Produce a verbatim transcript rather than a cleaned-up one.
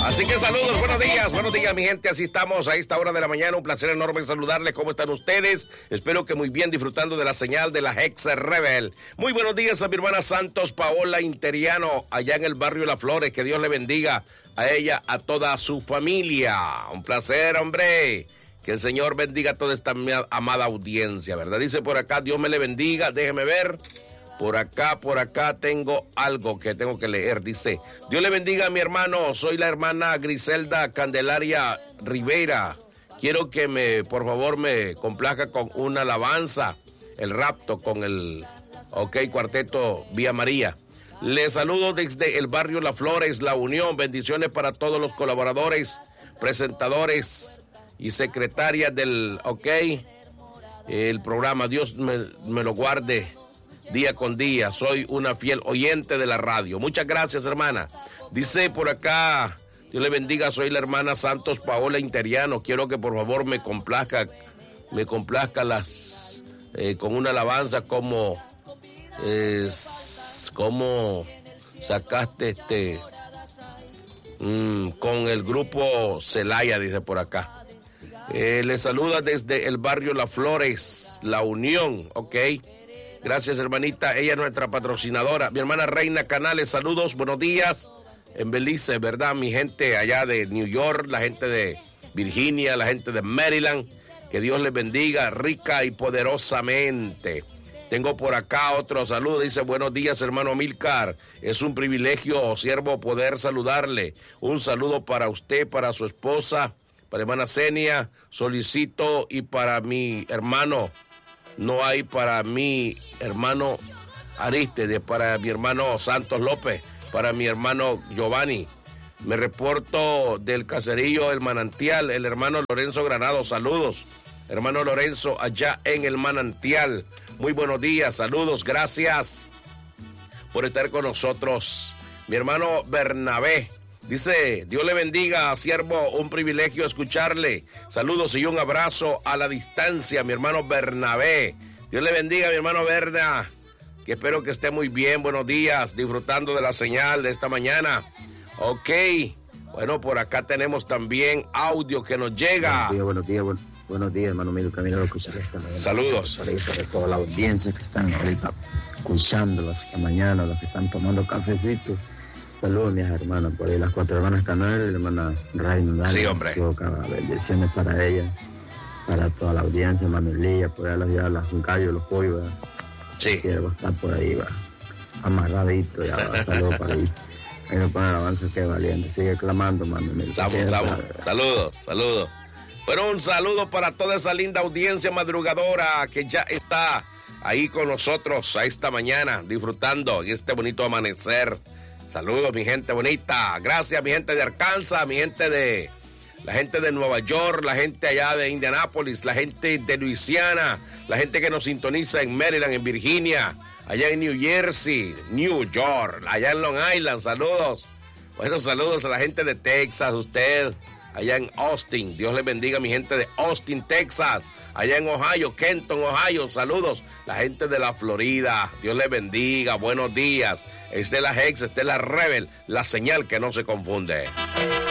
Así que saludos, buenos días, buenos días mi gente, así estamos a esta hora de la mañana, un placer enorme saludarles, ¿cómo están ustedes? Espero que muy bien, disfrutando de la señal de la Hex Rebel. Muy buenos días a mi hermana Santos Paola Interiano, allá en el barrio Las Flores, que Dios le bendiga a ella, a toda su familia. Un placer, hombre, que el Señor bendiga a toda esta amada audiencia, ¿verdad? Dice por acá, Dios me le bendiga, déjeme ver. Por acá, por acá tengo algo que tengo que leer. Dice, Dios le bendiga a mi hermano. Soy la hermana Griselda Candelaria Rivera. Quiero que me, por favor, me complazca con una alabanza. El rapto con el, ok, cuarteto Vía María. Les saludo desde el barrio Las Flores, La Unión. Bendiciones para todos los colaboradores, presentadores y secretarias del, ok, el programa. Dios me, me lo guarde día con día, soy una fiel oyente de la radio. Muchas gracias, hermana. Dice por acá, Dios le bendiga, soy la hermana Santos Paola Interiano. Quiero que por favor me complazca, me complazca las, eh, con una alabanza como, eh, como sacaste este, mmm, con el grupo Celaya, dice por acá. Eh, le saluda desde el barrio Las Flores, La Unión, ok. Gracias, hermanita. Ella es nuestra patrocinadora. Mi hermana Reina Canales, saludos, buenos días. En Belice, ¿verdad? Mi gente allá de New York, la gente de Virginia, la gente de Maryland. Que Dios les bendiga rica y poderosamente. Tengo por acá otro saludo. Dice, buenos días, hermano Milcar. Es un privilegio, siervo, poder saludarle. Un saludo para usted, para su esposa, para hermana Zenia. Solicito y para mi hermano. No hay para mi hermano Aristide, para mi hermano Santos López, para mi hermano Giovanni. Me reporto del caserío El Manantial, el hermano Lorenzo Granado. Saludos, hermano Lorenzo, allá en El Manantial. Muy buenos días, saludos, gracias por estar con nosotros. Mi hermano Bernabé. Dice, Dios le bendiga, siervo, un privilegio escucharle. Saludos y un abrazo a la distancia, mi hermano Bernabé. Dios le bendiga, mi hermano Berna, que espero que esté muy bien. Buenos días, disfrutando de la señal de esta mañana. Ok, bueno, por acá tenemos también audio que nos llega. Buenos días, buenos días, buen, buenos días, hermano mío, camino a escuchar esta mañana. Saludos. Para, para toda la audiencia que están ahorita escuchándolos esta mañana, los que están tomando cafecito. Saludos, mis hermanas, por ahí las cuatro hermanas Canales, la hermana Reina. Sí, hombre. Bendiciones para ella, para toda la audiencia, hermano Elías, por ahí las las un gallo, los pollos, ¿verdad? Sí. El siervo está por ahí, va, amarradito, ya va, saludos para ahí. Ahí nos pone el avance, que valiente, sigue clamando, hermano. Estamos, estamos. Saludos, saludos. Bueno, un saludo para toda esa linda audiencia madrugadora que ya está ahí con nosotros a esta mañana, disfrutando de este bonito amanecer. Saludos, mi gente bonita. Gracias, mi gente de Arkansas, mi gente de... La gente de Nueva York, la gente allá de Indianápolis, la gente de Luisiana, la gente que nos sintoniza en Maryland, en Virginia, allá en New Jersey, New York, allá en Long Island. Saludos. Bueno, saludos a la gente de Texas, usted, allá en Austin. Dios les bendiga, mi gente de Austin, Texas. Allá en Ohio, Kenton, Ohio. Saludos. La gente de la Florida. Dios les bendiga. Buenos días. Esta es la Hex, esta es la Rebel, la señal que no se confunde.